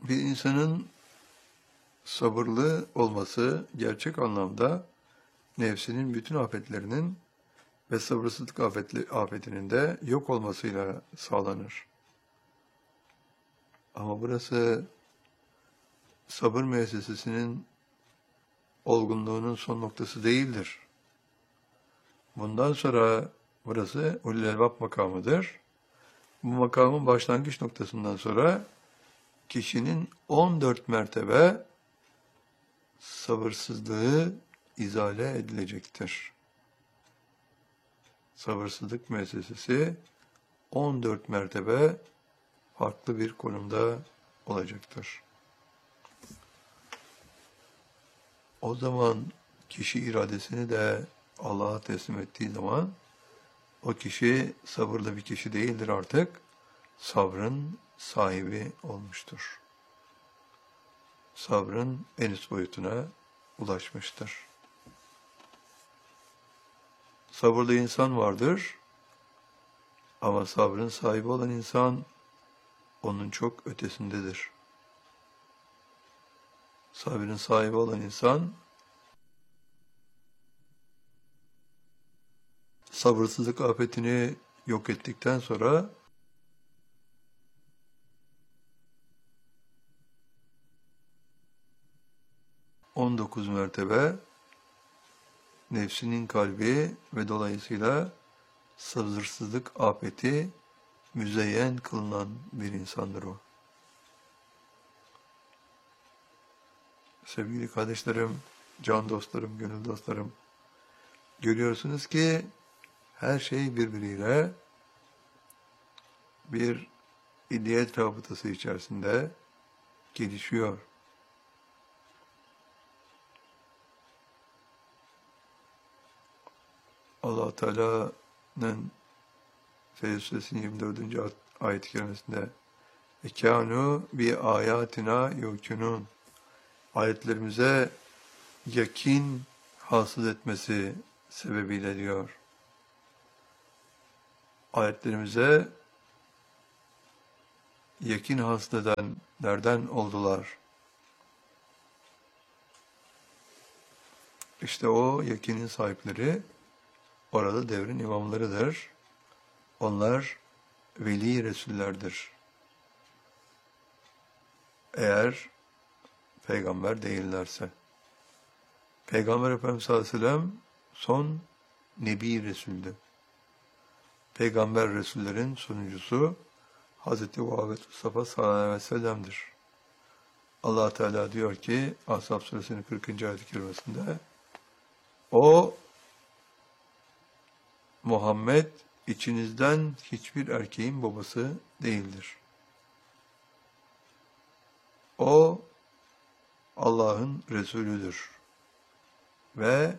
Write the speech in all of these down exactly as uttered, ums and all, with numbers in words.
Bir insanın sabırlı olması gerçek anlamda nefsinin bütün afetlerinin ve sabırsızlık afetli, afetinin de yok olmasıyla sağlanır. Ama burası sabır müessesesinin olgunluğunun son noktası değildir. Bundan sonra burası ulul elbab makamıdır. Bu makamın başlangıç noktasından sonra kişinin on dört mertebe sabırsızlığı izale edilecektir. Sabırsızlık müessesesi on dört mertebe farklı bir konumda olacaktır. O zaman kişi iradesini de Allah'a teslim ettiği zaman o kişi sabırlı bir kişi değildir artık. Sabrın sahibi olmuştur. Sabrın en üst boyutuna ulaşmıştır. Sabırlı insan vardır ama sabrın sahibi olan insan onun çok ötesindedir. Sabrın sahibi olan insan sabırsızlık afetini yok ettikten sonra on dokuz mertebe nefsinin kalbi ve dolayısıyla sabırsızlık afeti müzeyyen kılınan bir insandır o. Sevgili kardeşlerim, can dostlarım, gönül dostlarım, görüyorsunuz ki her şey birbiriyle bir illiyet rabıtası içerisinde gelişiyor. Allah Teala'nın Feyz Suresi'nin yirmi dördüncü ayet-i kerimesinde "Ekânû bi âyâtinâ yûkinûn" ayetlerimize yakin hasıl etmesi sebebiyle diyor. Ayetlerimize yakin hasıl edenlerden oldular. İşte o yakinin sahipleri orada devrin imamlarıdır. Onlar veli resullerdir. Eğer peygamber değillerse. Peygamber Efendimiz sallallahu aleyhi ve sellem son nebi resuldü. Peygamber resullerin sonuncusu Hazreti Muhammed Mustafa sallallahu aleyhi ve sellem'dir. Allah Teala diyor ki Ahzab suresinin kırkıncı ayet-i kerimesinde o Muhammed içinizden hiçbir erkeğin babası değildir. O Allah'ın Resulüdür. Ve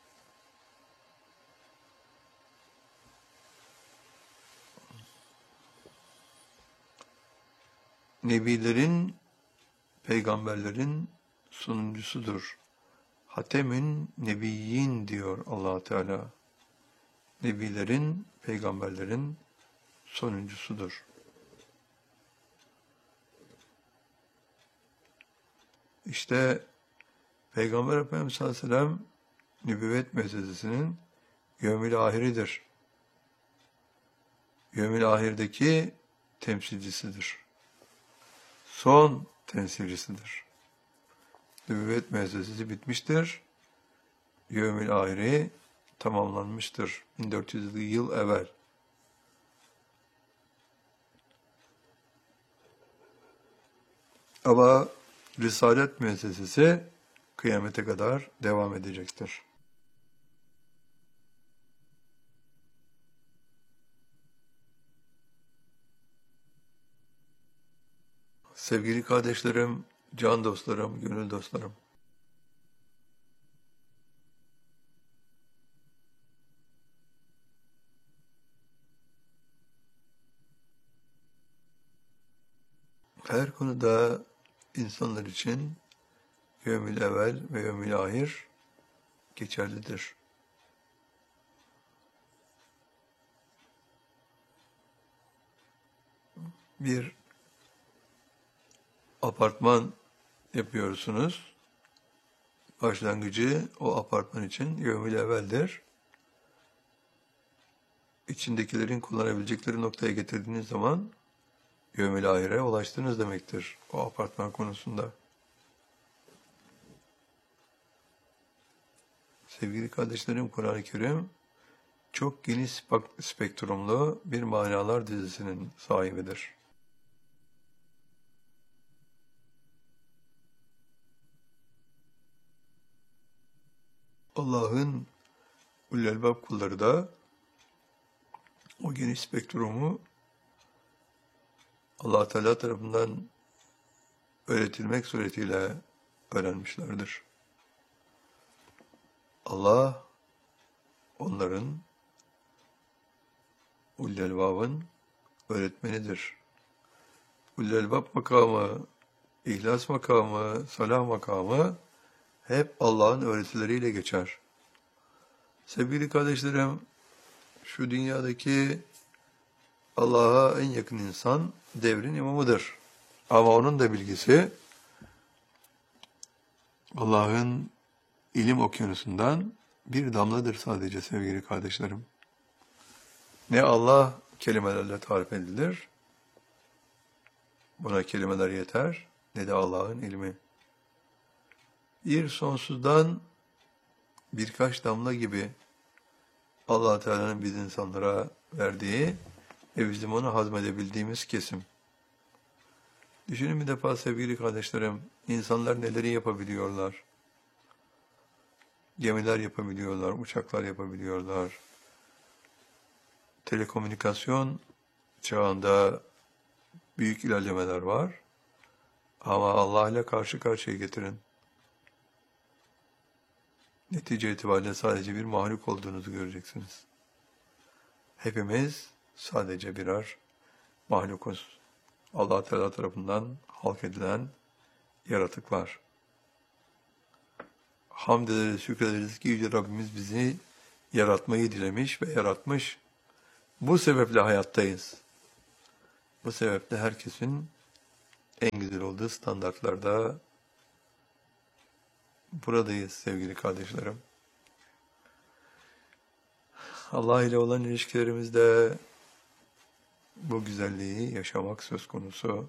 nebilerin, peygamberlerin sonuncusudur. Hatemün nebiyyin diyor Allah Teala. Nebilerin, peygamberlerin sonuncusudur. İşte Peygamber Efendimiz sallallahu aleyhi ve sellem nübüvvet meselesinin yevmil ahiridir. Yevmil ahirdeki temsilcisidir. Son temsilcisidir. Nübüvvet meselesi bitmiştir. Yevmil ahiri tamamlanmıştır. bin dört yüz yıl evvel. Ama Risalet müessesesi kıyamete kadar devam edecektir. Sevgili kardeşlerim, can dostlarım, gönül dostlarım. Her konuda insanlar için yevmil evvel ve yevmil ahir geçerlidir. Bir apartman yapıyorsunuz. Başlangıcı o apartman için yevmil evveldir. İçindekilerin kullanabilecekleri noktaya getirdiğiniz zaman yevmil ahire ulaştınız demektir o apartman konusunda. Sevgili kardeşlerim, Kur'an-ı Kerim çok geniş spektrumlu bir manalar dizisinin sahibidir. Allah'ın ulul elbab kulları da o geniş spektrumu Allah Teala tarafından öğretilmek suretiyle öğrenmişlerdir. Allah onların ulul elbabın öğretmenidir. Ulul elbab makamı, ihlas makamı, salah makamı hep Allah'ın öğretileriyle geçer. Sevgili kardeşlerim, şu dünyadaki Allah'a en yakın insan devrin imamıdır. Ama onun da bilgisi Allah'ın ilim okyanusundan bir damladır sadece sevgili kardeşlerim. Ne Allah kelimelerle tarif edilir, buna kelimeler yeter, ne de Allah'ın ilmi. Bir sonsuzdan birkaç damla gibi Allah Teala'nın biz insanlara verdiği ve bizim onu hazmedebildiğimiz kesim. Düşünün bir defa sevgili kardeşlerim, insanlar neleri yapabiliyorlar? Gemiler yapabiliyorlar, uçaklar yapabiliyorlar. Telekomünikasyon çağında büyük ilerlemeler var. Ama Allah ile karşı karşıya getirin. Netice itibariyle sadece bir mahluk olduğunuzu göreceksiniz. Hepimiz sadece birer mahlukuz. Allah Teala tarafından halk edilen yaratıklar. Hamd ederiz, şükrederiz ki Yüce Rabbimiz bizi yaratmayı dilemiş ve yaratmış. Bu sebeple hayattayız. Bu sebeple herkesin en güzel olduğu standartlarda buradayız sevgili kardeşlerim. Allah ile olan ilişkilerimizde bu güzelliği yaşamak söz konusu.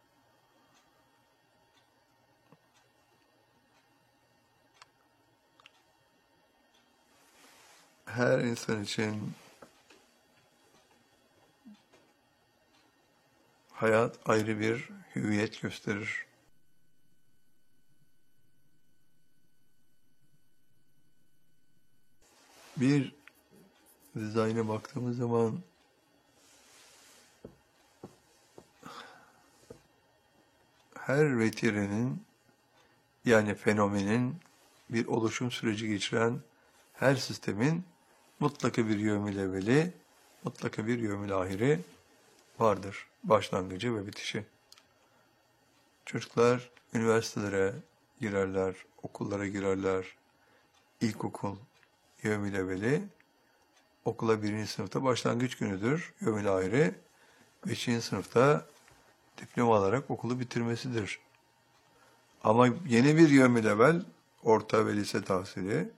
Her insan için hayat ayrı bir hüviyet gösterir. Bir dizayna baktığımız zaman her vetirenin yani fenomenin bir oluşum süreci geçiren her sistemin mutlaka bir yevmil evveli, mutlaka bir yevmil ahiri vardır. Başlangıcı ve bitişi. Çocuklar üniversitelere girerler, okullara girerler. İlkokul yevmil evveli, okula birinci sınıfta başlangıç günüdür. Yevmil ahiri, beşinci sınıfta diploma alarak okulu bitirmesidir. Ama yeni bir yevmil evvel, orta ve lise tahsili,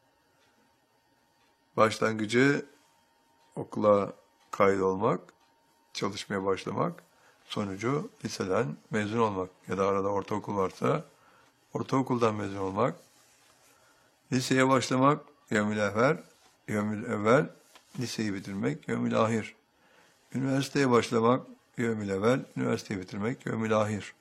başlangıcı okula kaydolmak, çalışmaya başlamak, sonucu liseden mezun olmak ya da arada ortaokul varsa ortaokuldan mezun olmak, liseye başlamak, yevmil evvel, yevmil evvel, liseyi bitirmek, yevmil ahir. Üniversiteye başlamak, yevmil evvel, üniversiteyi bitirmek, yevmil ahir.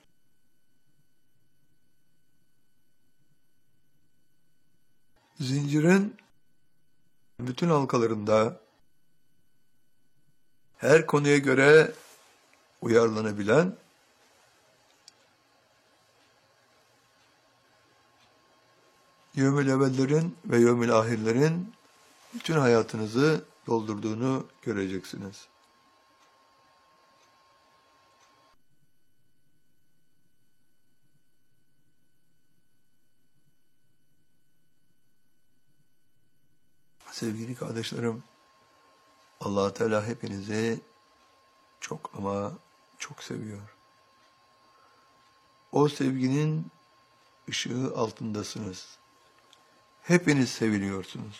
Zincirin bütün halkalarında her konuya göre uyarlanabilen yevmil evvellerin ve yevmil ahirlerin bütün hayatınızı doldurduğunu göreceksiniz. Sevgili kardeşlerim, Allah Teala hepinizi çok ama çok seviyor. O sevginin ışığı altındasınız. Hepiniz seviliyorsunuz.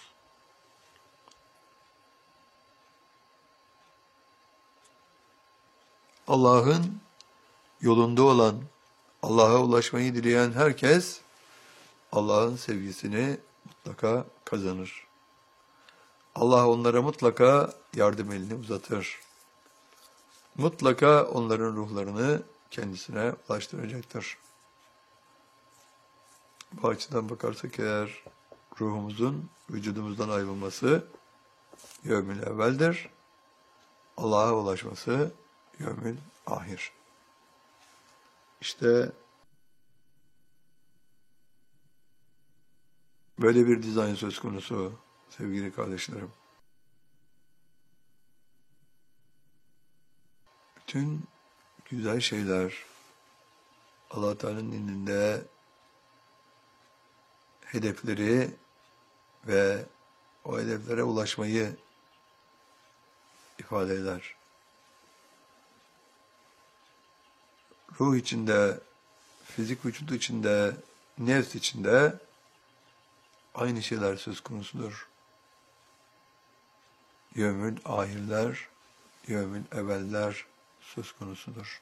Allah'ın yolunda olan, Allah'a ulaşmayı dileyen herkes Allah'ın sevgisini mutlaka kazanır. Allah onlara mutlaka yardım elini uzatır. Mutlaka onların ruhlarını kendisine ulaştıracaktır. Bu açıdan bakarsak eğer ruhumuzun vücudumuzdan ayrılması yevmül evveldir. Allah'a ulaşması yevmül ahir. İşte böyle bir dizayn söz konusu sevgili kardeşlerim. Bütün güzel şeyler Allah Teala'nın indinde hedefleri ve o hedeflere ulaşmayı ifade eder. Ruh içinde, fizik vücut içinde, nefs içinde aynı şeyler söz konusudur. Yevmül ahirler, yevmül evveller söz konusudur.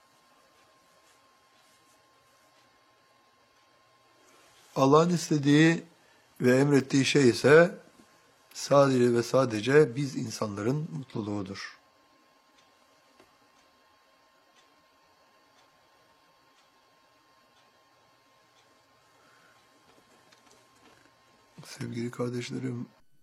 Allah'ın istediği ve emrettiği şey ise sadece ve sadece biz insanların mutluluğudur. Sevgili kardeşlerim,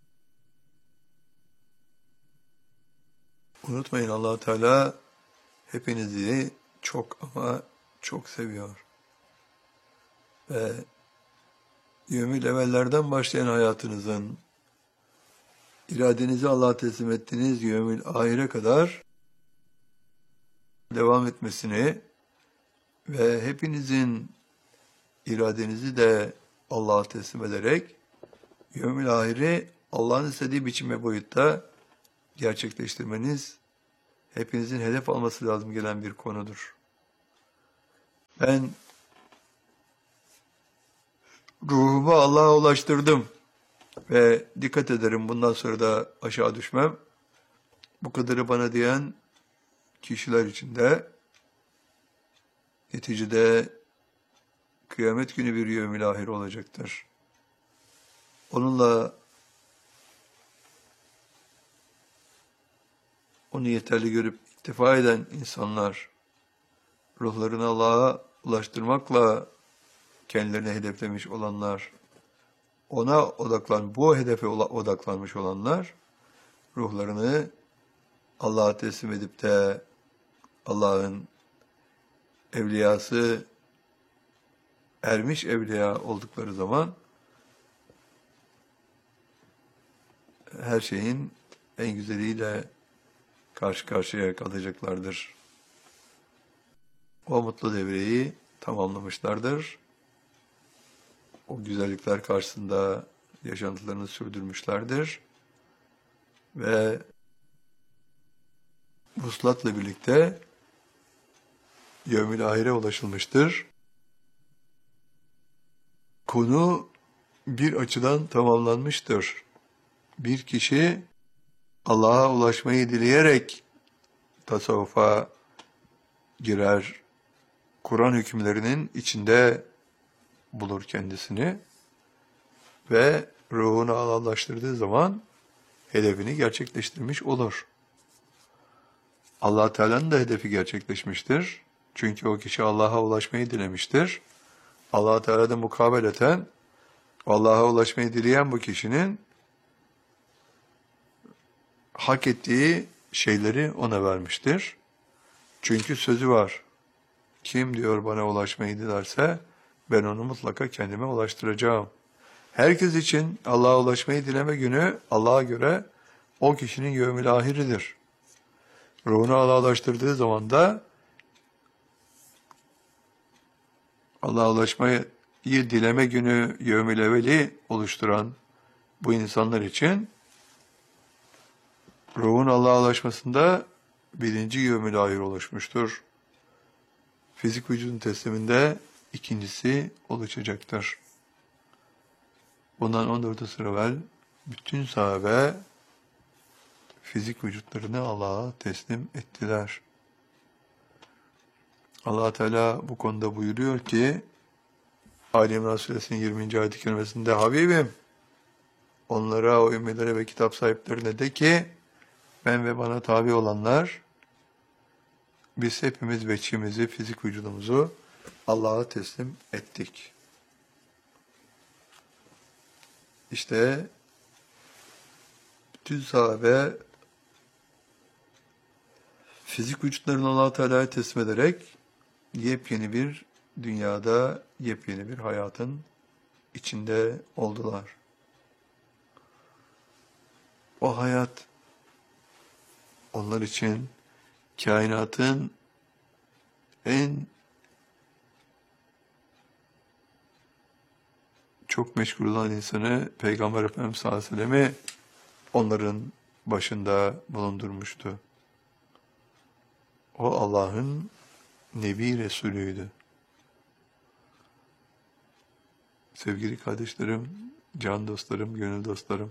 unutmayın Allah Teala hepinizi çok ama çok seviyor. Ve yevmül evvellerden başlayan hayatınızın iradenizi Allah'a teslim ettiğiniz yevmül ahire kadar devam etmesini ve hepinizin iradenizi de Allah'a teslim ederek yevmül ahiri Allah'ın istediği biçim ve boyutta gerçekleştirmeniz hepinizin hedef alması lazım gelen bir konudur. Ben ruhumu Allah'a ulaştırdım ve dikkat ederim bundan sonra da aşağı düşmem. Bu kadarı bana diyen kişiler için de neticede kıyamet günü bir yevmül ahir olacaktır. Onunla onu yeterli görüp iktifa eden insanlar ruhlarını Allah'a ulaştırmakla kendilerine hedeflemiş olanlar, ona odaklan, bu hedefe odaklanmış olanlar ruhlarını Allah'a teslim edip de Allah'ın evliyası, ermiş evliya oldukları zaman her şeyin en güzeliyle karşı karşıya kalacaklardır. O mutlu devreyi tamamlamışlardır. O güzellikler karşısında yaşantılarını sürdürmüşlerdir. Ve vuslatla birlikte yevmül ahire ulaşılmıştır. Konu bir açıdan tamamlanmıştır. Bir kişi Allah'a ulaşmayı dileyerek tasavvufa girer, Kur'an hükümlerinin içinde bulur kendisini ve ruhunu Allah'laştırdığı zaman hedefini gerçekleştirmiş olur. Allah Teala'nın da hedefi gerçekleşmiştir. Çünkü o kişi Allah'a ulaşmayı dilemiştir. Allah Teala da mukabeleten Allah'a ulaşmayı dileyen bu kişinin hak ettiği şeyleri ona vermiştir. Çünkü sözü var. Kim diyor bana ulaşmayı dilerse ben onu mutlaka kendime ulaştıracağım. Herkes için Allah'a ulaşmayı dileme günü Allah'a göre o kişinin yevmül ahiridir. Ruhunu Allah'a ulaştırdığı zaman da Allah'a ulaşmayı dileme günü yevmül evveli oluşturan bu insanlar için ruhun Allah'a ulaşmasında birinci yevmül ahir oluşmuştur. fizik vücudun tesliminde ikincisi oluşacaktır. Bundan on dört asır evvel bütün sahabe fizik vücutlarını Allah'a teslim ettiler. Allah Teala bu konuda buyuruyor ki Ali İmran Suresinin yirminci ayet-i kerimesinde Habibim onlara, o ümmelere ve kitap sahiplerine de ki ben ve bana tabi olanlar biz hepimiz veçimizi, fizik vücudumuzu Allah'a teslim ettik. İşte bütün sahabe fizik vücutlarını Allah Teala'ya teslim ederek yepyeni bir dünyada, yepyeni bir hayatın içinde oldular. O hayat onlar için kainatın en çok meşgul olan insanı Peygamber Efendimiz sallallahu aleyhi ve sellem'i onların başında bulundurmuştu. O Allah'ın Nebi Resulüydü. Sevgili kardeşlerim, can dostlarım, gönül dostlarım,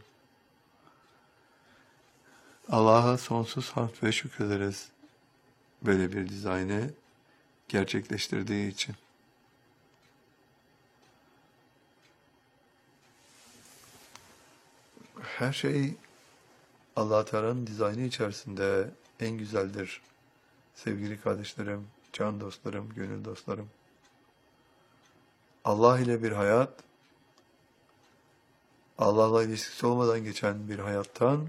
Allah'a sonsuz hamd ve şükrederiz böyle bir dizaynı gerçekleştirdiği için. Her şey Allah Teala'nın dizaynı içerisinde en güzeldir. Sevgili kardeşlerim, can dostlarım, gönül dostlarım. Allah ile bir hayat, Allah'la ilişkisi olmadan geçen bir hayattan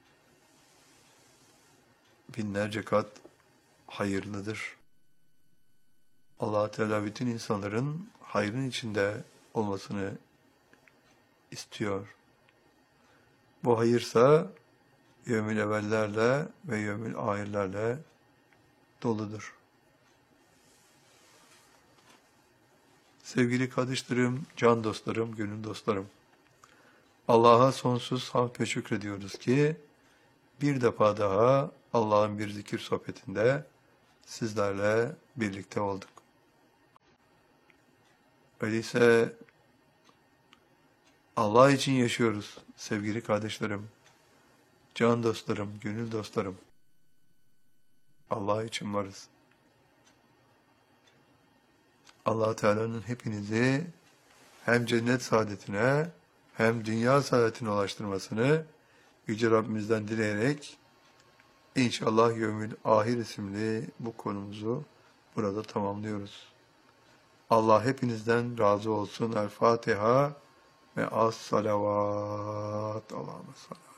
binlerce kat hayırlıdır. Allah Teala bütün insanların hayrın içinde olmasını istiyor. Bu hayırsa yevmül evvellerle ve yevmül ahirlerle doludur. Sevgili kardeşlerim, can dostlarım, gönül dostlarım, Allah'a sonsuz hamd ve şükrediyoruz ki bir defa daha Allah'ın bir zikir sohbetinde sizlerle birlikte olduk. Öyleyse Allah için yaşıyoruz sevgili kardeşlerim, can dostlarım, gönül dostlarım. Allah için varız. Allah Teala'nın hepinizi hem cennet saadetine hem dünya saadetine ulaştırmasını Yüce Rabbimizden dileyerek inşallah Yevmül Ahir isimli bu konumuzu burada tamamlıyoruz. Allah hepinizden razı olsun. El Fatiha ve as salavat. Allah'ım sallallahu